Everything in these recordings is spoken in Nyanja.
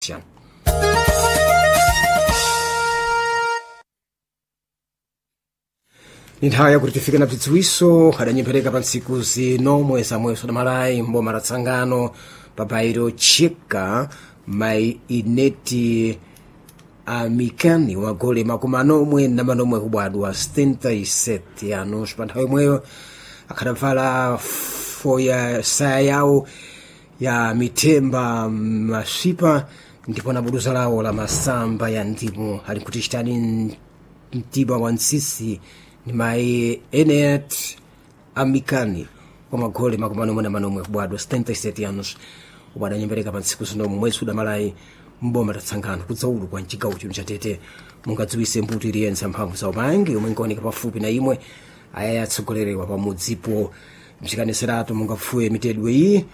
Ni nthawi yakuti tifike na bzidziwiso adanyempereka pa ntsiku zino mwezi Malayi mboma la Tsangano papairo chika mai ineti amikani wagole makumi anomwe na manomwe kubwadwa 77 anos pa nthawi imweyo akadavala foya saya yawo ya mitemba mashipa ndipo na buduza lawo la masamba ya ndimo ali kuti chitani mtiba wa nsisi ni mai enet amikani kwa magole makumi anomwe na manomwe kubwadwa 77 anos ubadanyempereka pa ntsiku zino mwezi Malayi mboma la Tsangano kudzaulu kwa mchigawo chino cha Tete mungadziwise mbuto iliyense mphamvu za upangi yomwe inkaoneka pafupi na imwe aya yatsogoleredwa pamudzipo mchikanisirato mungafuye mitedwe iyi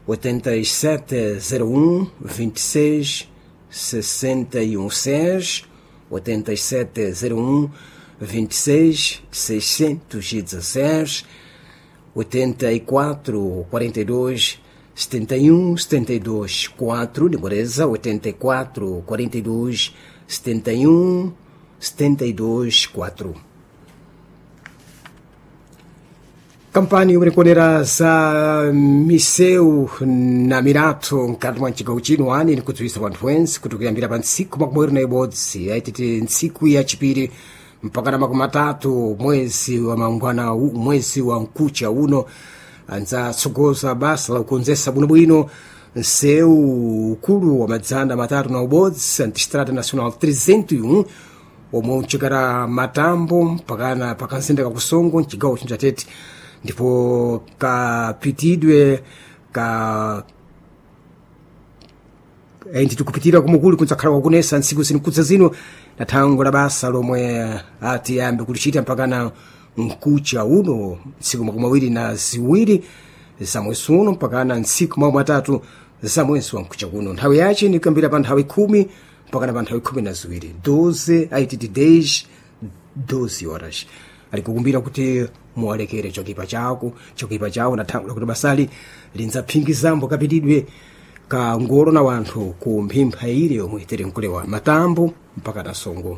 8701 26 61 8701 26 616 84 42 71 72 4 demoreza 84 42 71 72 4. Kampani umerekonera za miseu na mirato mkati mwa nchigawo chino ani ni kudziwisa wanthu wense kuti kuyambira pa ntsiku makumi na ibodzi aititi ntsiku ya chipiri mpaka na makumi atatu mwezi wa mangwana mwezi wa mkucha uno anzatsogoza basa la kukonzesa bwinobwino nseu ukulu wa madzana matatu na ubodzi antistrada nacional 301 omwe uchikara matambo mpakana pakansinda kakusongo mchigawo chino cha Tete ndipo kapitidwe enti tikupitira kumukulu kunzakhala kwakunesa ntsiku zino kudza zino na thango la basa lomwe ati yambe kulichita mpakana mkucha uno ntsiku makumi awiri na ziwiri za mwezi uno mpakana ntsiku makumi atatu za mwezi wa mkucha uno. Nthawi yace ni kuyambira pa nthawi 10 mpakana pa nthawi 12 12 aititi 12 horas alikukumbira kuti muwalekere chokipa chawo na thango lakuti basali linzaphingizambo kapitidwe ka ngolo na wanthu ku mphimpha ile yomwe itere nkulewa matambo mpaka na songo.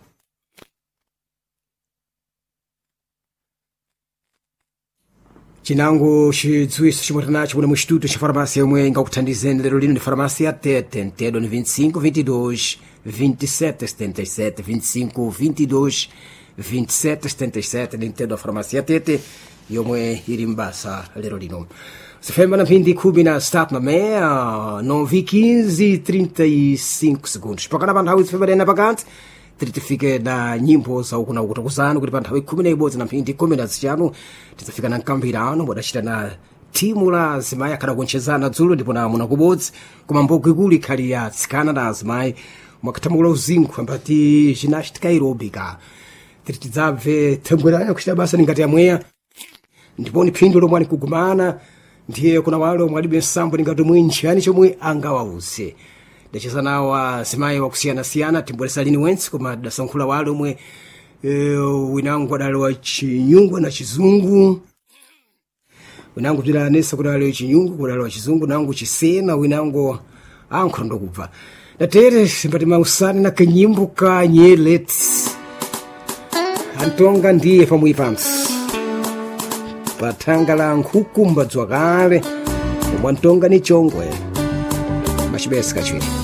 Chinango chidziwiso chimwe tanacho kuna muchituto cha farmácia yomwe ingakuthandizeni lero lino ni farmácia ya Tete ntedo ni 25 22 27 77 25 22 27 77 ni ntedo a farmácia ya Tete yomwe ili mbasa lero lino. Sefemba na 10:13 na meia 9:15 segundos pakana pa nthawi sefemba na pakati tifike na nyimbo za ukuna ukutakuzana kuti pa nthawi 11 na 10:15 tizafika na mkambirano bodachita na timu la azimayi akhala kunchezana dzulo ndipo na amuna kubodzi koma mbogwi kuli khali ya tsikana na azimayi mwakathamukula uzinkhu ambati gymnastica aerobica tidzabve thembweranya kuchita basa ningati yamweya ndipo ni phindu lomwe anikugumana ndiye kuna wale omwe alibe nsambo ningati mwinji ani chomwe angawawuze dachezanawo azimayi wakusiyana-siyana timbweresa lini wensi koma dasankhula wale omwe winangu adali wa chinyungu na chizungu winangu bzilanesa kudali wa chinyungu kudali wa chizungu nangu chisena winangu ankhondo kubva datere simbati mausani na kanyimbo ka nyelet antonga ndiye pamwe pansi pathanga la nkhuku mbadzwa kale omwe antonga ni chongwe machibesi kachwiri.